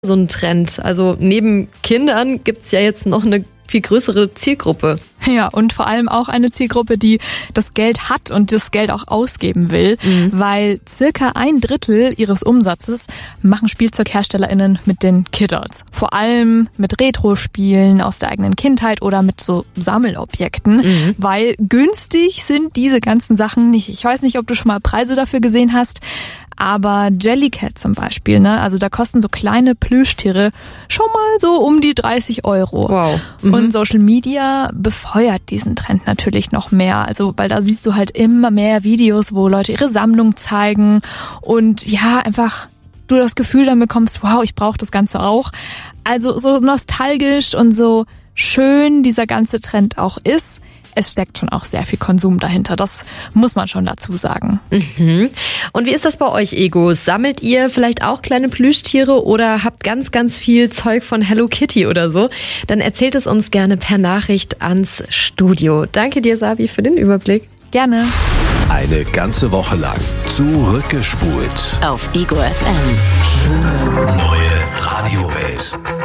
so ein Trend. Also neben Kindern gibt's ja jetzt noch eine viel größere Zielgruppe. Ja, und vor allem auch eine Zielgruppe, die das Geld hat und das Geld auch ausgeben will, weil circa 1/3 ihres Umsatzes machen SpielzeugherstellerInnen mit den Kidults. Vor allem mit Retro-Spielen aus der eigenen Kindheit oder mit so Sammelobjekten, weil günstig sind diese ganzen Sachen nicht. Ich weiß nicht, ob du schon mal Preise dafür gesehen hast, aber Jellycat zum Beispiel, ne? Also da kosten so kleine Plüschtiere schon mal so um die 30 Euro. Wow. Und Social Media befeuert diesen Trend natürlich noch mehr. Also, weil da siehst du halt immer mehr Videos, wo Leute ihre Sammlung zeigen und ja, einfach du das Gefühl dann bekommst, wow, ich brauche das Ganze auch. Also so nostalgisch und so schön dieser ganze Trend auch ist, es steckt schon auch sehr viel Konsum dahinter. Das muss man schon dazu sagen. Und wie ist das bei euch, Egos? Sammelt ihr vielleicht auch kleine Plüschtiere oder habt ganz, ganz viel Zeug von Hello Kitty oder so? Dann erzählt es uns gerne per Nachricht ans Studio. Danke dir, Sabi, für den Überblick. Gerne. Eine ganze Woche lang zurückgespult. Auf Ego FM. Schöne neue Radiowelt.